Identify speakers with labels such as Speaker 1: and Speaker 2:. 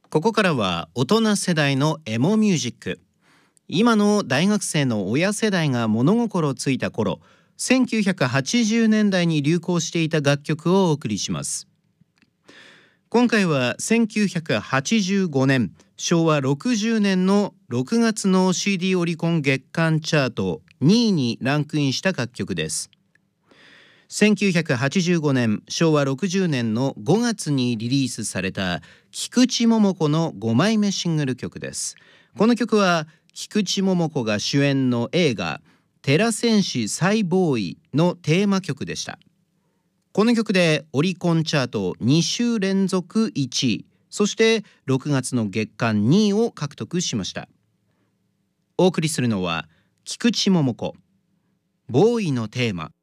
Speaker 1: ここからは大人世代のエモミュージック。今の大学生の親世代が物心ついた頃、1980年代に流行していた楽曲をお送りします。今回は1985年、昭和60年の6月の CD オリコン月間チャート2位にランクインした楽曲です。1985年、昭和60年の5月にリリースされた菊池桃子の5枚目シングル曲です。この曲は菊池桃子が主演の映画寺戦士サイボーイのテーマ曲でした。この曲でオリコンチャート2週連続1位、そして6月の月間2位を獲得しました。お送りするのは菊池桃子、ボーイのテーマ。